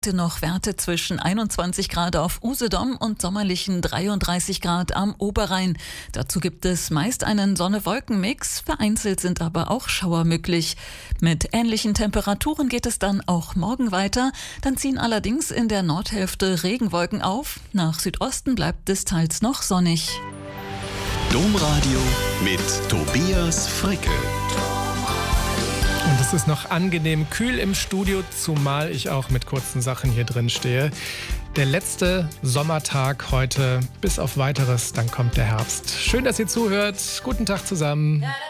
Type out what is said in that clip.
Heute noch Werte zwischen 21 Grad auf Usedom und sommerlichen 33 Grad am Oberrhein. Dazu gibt es meist einen Sonne-Wolken-Mix, vereinzelt sind aber auch Schauer möglich. Mit ähnlichen Temperaturen geht es dann auch morgen weiter. Dann ziehen allerdings in der Nordhälfte Regenwolken auf. Nach Südosten bleibt es teils noch sonnig. Domradio mit Tobias Fricke. Und es ist noch angenehm kühl im Studio, zumal ich auch mit kurzen Sachen hier drin stehe. Der letzte Sommertag heute, bis auf Weiteres, dann kommt der Herbst. Schön, dass ihr zuhört. Guten Tag zusammen.